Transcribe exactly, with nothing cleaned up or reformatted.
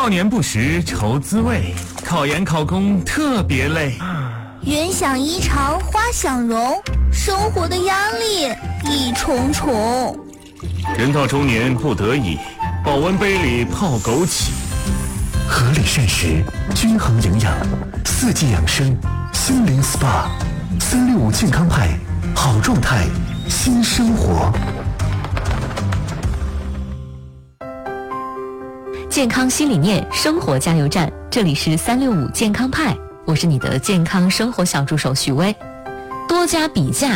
少年不识愁滋味，考研考公特别累。 人想衣裳花想容，生活的压力一重重。 人到中年不得已，保温杯里泡枸杞。 合理膳食，均衡营养，四季养生，心灵 S P A， 三六五健康派，好状态，新生活。 健康新理念，生活加油站，这里是三六五健康派，我是你的健康生活小助手许巍。多家比价